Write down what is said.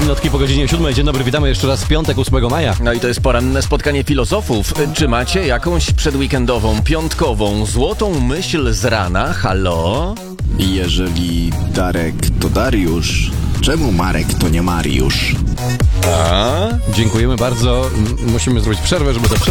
minutki po godzinie 7. Dzień dobry, witamy jeszcze raz w piątek, 8 maja. No i to jest poranne spotkanie filozofów. Czy macie jakąś przedweekendową, piątkową, złotą myśl z rana? Halo? Jeżeli Darek to Dariusz, czemu Marek to nie Mariusz? Dziękujemy bardzo. Musimy zrobić przerwę, żeby to